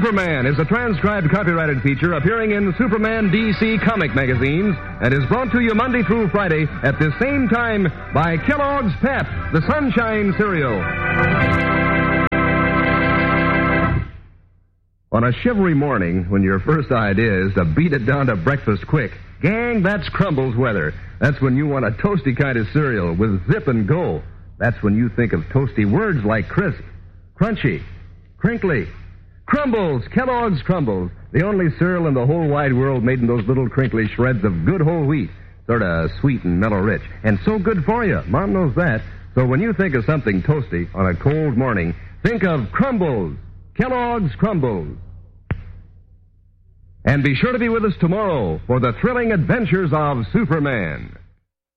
Superman is a transcribed copyrighted feature appearing in Superman DC comic magazines and is brought to you Monday through Friday at the same time by Kellogg's Pep, the Sunshine Cereal. On a shivery morning, when your first idea is to beat it down to breakfast quick, gang, that's Crumbles weather. That's when you want a toasty kind of cereal with zip and go. That's when you think of toasty words like crisp, crunchy, crinkly. Crumbles, Kellogg's Crumbles, the only cereal in the whole wide world made in those little crinkly shreds of good whole wheat. Sort of sweet and mellow rich. And so good for you. Mom knows that. So when you think of something toasty on a cold morning, think of Crumbles, Kellogg's Crumbles. And be sure to be with us tomorrow for the thrilling adventures of Superman.